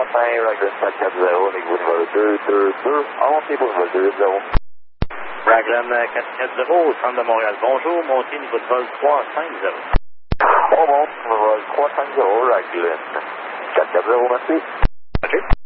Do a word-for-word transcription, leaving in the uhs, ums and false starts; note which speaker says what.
Speaker 1: fin, Raglan quatre quatre zéro, niveau numéro deux deux deux, montez pour vol deux zéro.
Speaker 2: Raglan quatre quatre zéro, centre de Montréal, bonjour, montez niveau de vol trois cinq zéro.
Speaker 1: On monte, vol trois cinq zéro, Raglan quatre quatre zéro, merci.
Speaker 2: OK.